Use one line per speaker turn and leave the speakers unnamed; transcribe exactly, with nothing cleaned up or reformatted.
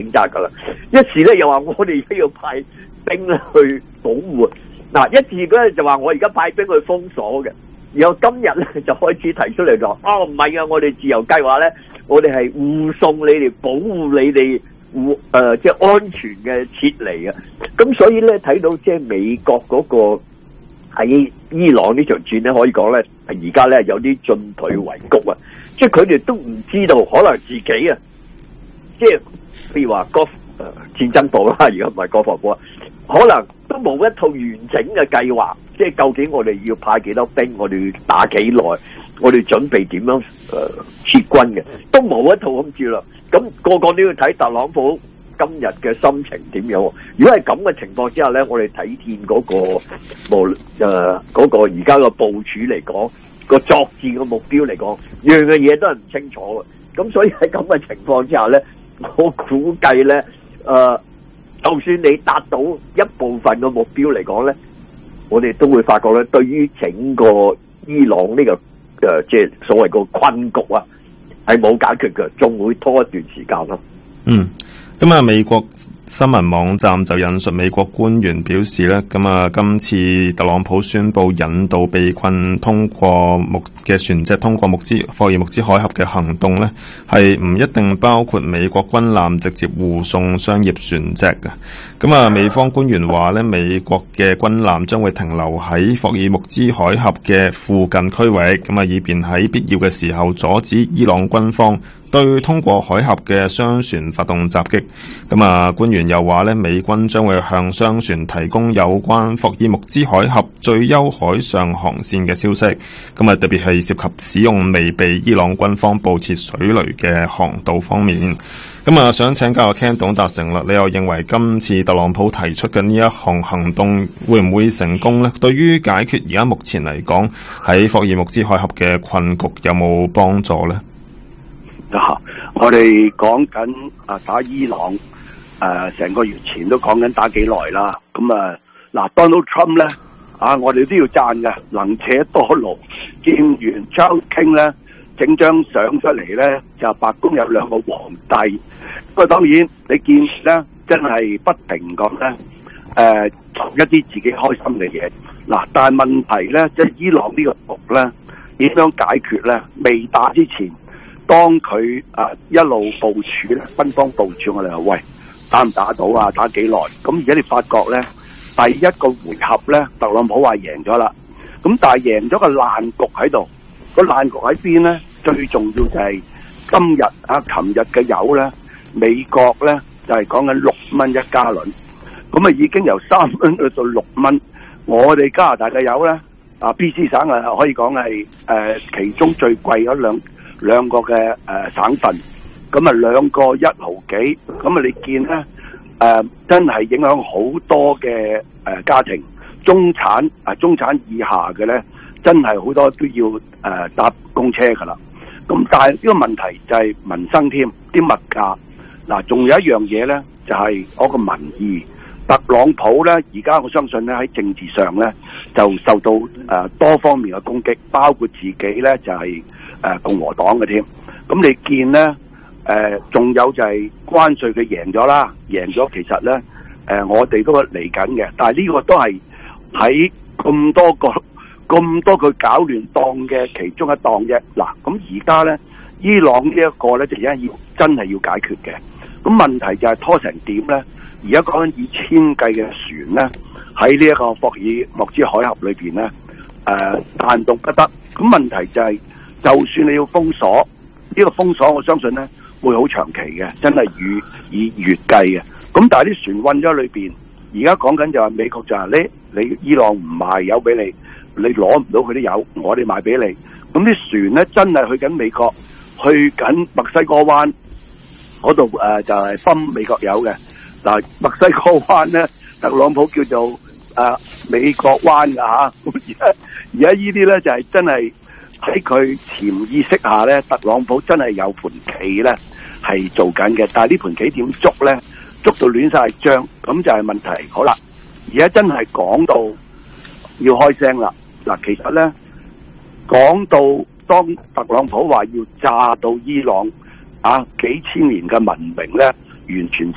責噶啦。一時咧又話我哋需要派兵咧去保護，嗱一次咧就話我而家派兵去封鎖嘅，然後今日咧就開始提出嚟講，哦唔係啊，我哋自由計劃咧，我哋係護送你哋，保護你哋護誒即係安全嘅撤離啊。咁所以咧睇到即係美國嗰個喺伊朗呢場戰咧，可以講咧而家咧有啲進退維谷啊，即係佢哋都唔知道，可能自己啊，即係譬如話國誒戰爭部啦，而家唔係國防部啊，可能都冇一套完整嘅計劃，即係究竟我哋要派幾多兵，我哋要打幾耐，我哋準備點樣誒、呃、撤軍嘅，都冇一套咁住啦。咁、那個個都要睇特朗普今日嘅心情點樣。如果係咁嘅情況之下咧，我哋睇見嗰個無誒嗰個而家個部署嚟講，個作戰嘅目標嚟講，樣嘅嘢都係唔清楚嘅。咁所以喺咁嘅情況之下咧，我估計咧誒，就算你達到一部分嘅目標嚟講咧，我哋都會發覺咧，對於整個伊朗呢、這個誒、呃、即係所謂個困局啊，係冇解決嘅，仲會拖一段時間咯。
嗯。咁啊，美國新聞網站就引述美國官員表示咧，咁啊，今次特朗普宣布引導被困通過木嘅船隻通過木茲霍爾木茲海峽嘅行動咧，係唔一定包括美國軍艦直接護送商業船隻嘅。咁啊，美方官員話咧，美國嘅軍艦將會停留喺霍爾木茲海峽嘅附近區域，咁啊，以便喺必要嘅時候阻止伊朗軍方對通過海峽嘅商船發動襲擊。咁啊，官員又話咧，美軍將會向商船提供有關霍爾木茲海峽最優海上航線嘅消息。咁啊，特別係涉及使用未被伊朗軍方布設水雷嘅航道方面。咁啊，想請教阿 Ken 董達成啦，你又認為今次特朗普提出嘅呢一項行動會唔會成功呢？對於解決而家目前嚟講喺霍爾木茲海峽嘅困局有冇幫助呢？
啊！我哋講緊啊打伊朗，誒、呃、成個月前都講緊打幾耐啦。咁啊嗱 ，Donald Trump 咧啊，我哋都要讚嘅，能者多勞。見完 Charles King 咧，整張相出嚟咧，就白宮有兩個皇帝。不過當然你見咧，真係不停講咧，誒、呃、做一啲自己開心嘅嘢。嗱，但係問題咧，即係伊朗呢個局咧，點樣解決咧？未打之前。當佢啊一路部署咧，軍方部署我哋話喂，打唔打到啊？打幾耐？咁而家你發覺咧，第一個回合咧，特朗普話贏咗啦。咁但係贏咗個爛局喺度，個爛局喺邊咧？最重要就係今日啊，琴日嘅油咧，美國咧就係講緊六蚊一加侖，咁啊已經由三蚊去到六蚊。我哋加拿大嘅油咧，啊 B C 省啊可以講係誒其中最貴嗰兩。兩個嘅誒、呃、省份，咁啊兩個一毫幾，咁啊你見咧誒、呃、真係影響好多嘅誒、呃、家庭，中產啊、呃、中產以下嘅咧，真係好多都要誒、呃、搭公車噶啦。咁但係呢個問題就係民生添，啲物價嗱，仲、呃、有一樣嘢咧，就係、是、嗰個民意。特朗普咧，而家我相信咧喺政治上咧就受到誒、呃、多方面嘅攻擊，包括自己咧就係、是。誒、呃，共和黨嘅添，咁你見咧，誒、呃，仲有就係關稅佢贏咗啦，贏咗其實咧，誒、呃，我哋都嚟緊嘅，但係呢個都係喺咁多個咁多佢搞亂檔嘅其中一檔啫。嗱，咁而家咧，伊朗呢一個咧就而家要真係要解決嘅，咁問題就係拖成點咧？而家講緊以千計嘅船咧，喺呢一個霍爾木茲海峽裏邊咧，誒、呃，彈動不得，咁問題就係、是。就算你要封鎖，呢、這個封鎖我相信咧會好長期嘅，真係以以月計嘅。咁但係啲船運咗裏邊，而家講緊就係美國就係、是、你你伊朗唔賣油俾你，你攞唔到佢啲油，我哋賣俾你。咁啲船咧真係去緊美國，去緊墨西哥灣嗰度誒，就係、是、泵美國油嘅。嗱，墨西哥灣咧，特朗普叫做誒、呃、美國灣噶吓。咁而家而家呢啲咧就係、是、真係。喺佢潛意識下咧，特朗普真係有盤棋咧，係做緊嘅。但係呢盤棋點捉咧？捉到亂晒章，咁就係問題。好啦，而家真係講到要開聲啦。嗱，其實咧講到當特朗普話要炸到伊朗啊幾千年嘅文明咧，完全